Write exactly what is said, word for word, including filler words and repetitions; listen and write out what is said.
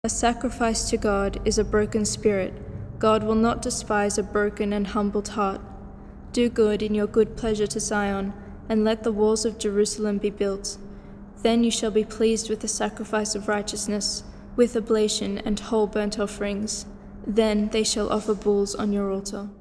A sacrifice to God is a broken spirit. God will not despise a broken and humbled heart. Do good in your good pleasure to Zion, and let the walls of Jerusalem be built. Then you shall be pleased with the sacrifice of righteousness, with oblation and whole burnt offerings. Then they shall offer bulls on your altar.